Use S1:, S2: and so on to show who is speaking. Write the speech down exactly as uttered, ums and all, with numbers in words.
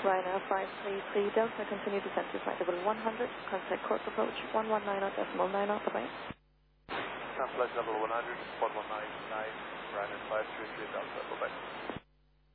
S1: Ryanair five three three Delta, continue descent to flight level one hundred, contact course approach one one nine zero decimal nine zero, bye-bye.
S2: Flight level one hundred, one one nine nine, Ryanair five three three Delta, bye-bye.